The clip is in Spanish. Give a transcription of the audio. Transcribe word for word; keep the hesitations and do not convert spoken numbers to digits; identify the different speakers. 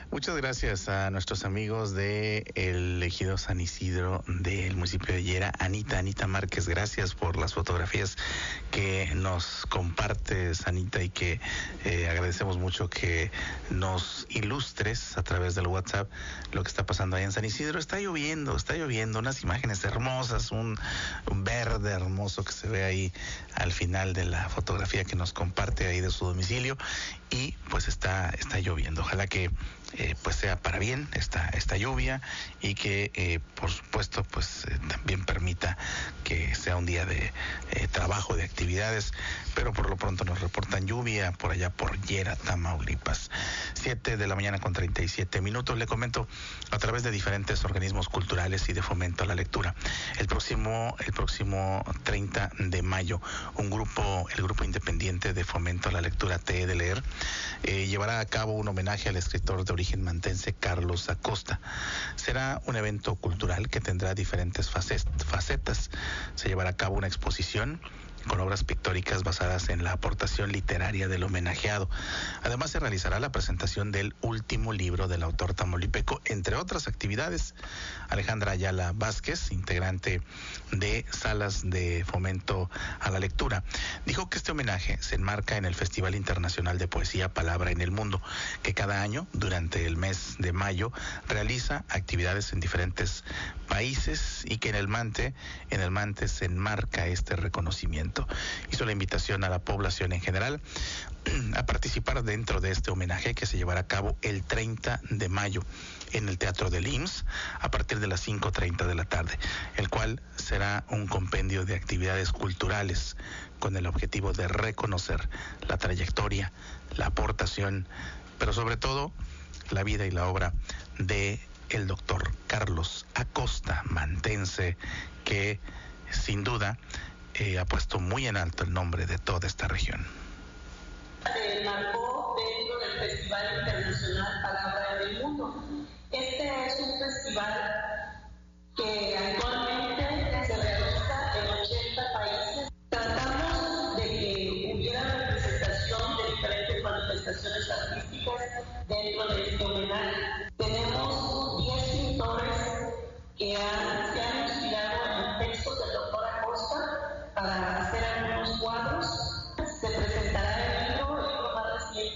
Speaker 1: Muchas gracias a nuestros amigos de el Ejido San Isidro del municipio de Llera. Anita, Anita Márquez, gracias por las fotografías que nos compartes, Anita, y que eh, agradecemos mucho que nos ilustres a través del WhatsApp lo que está pasando ahí en San Isidro. Está lloviendo, está lloviendo, unas imágenes hermosas, un, un verde hermoso que se ve ahí al final de la fotografía que nos comparte ahí de su domicilio, y pues está, está lloviendo. Ojalá que Eh, pues sea para bien esta esta lluvia y que eh, por supuesto pues eh, también permita que sea un día de eh, trabajo, de actividades, pero por lo pronto nos reportan lluvia por allá por Llera, Tamaulipas. Siete de la mañana con treinta y siete minutos. Le comento, a través de diferentes organismos culturales y de fomento a la lectura, el próximo el próximo treinta de mayo, un grupo el grupo independiente de fomento a la lectura T E de Leer eh, llevará a cabo un homenaje al escritor de origen mantense Carlos Acosta. Será un evento cultural que tendrá diferentes facetas. Se llevará a cabo una exposición con obras pictóricas basadas en la aportación literaria del homenajeado. Además, se realizará la presentación del último libro del autor tamaulipeco, entre otras actividades. Alejandra Ayala Vázquez, integrante de Salas de Fomento a la Lectura, dijo que este homenaje se enmarca en el Festival Internacional de Poesía Palabra en el Mundo, que cada año, durante el mes de mayo, realiza actividades en diferentes países y que en el Mante, en el Mante se enmarca este reconocimiento. Hizo la invitación a la población en general a participar dentro de este homenaje que se llevará a cabo el treinta de mayo en el Teatro del I M S S a partir de las cinco treinta de la tarde, el cual será un compendio de actividades culturales con el objetivo de reconocer la trayectoria, la aportación, pero sobre todo la vida y la obra de el doctor Carlos Acosta, mantense, que sin duda eh, ha puesto muy en alto el nombre de toda esta región.
Speaker 2: Se marcó dentro del Festival Internacional Palabra del Mundo. Este es un festival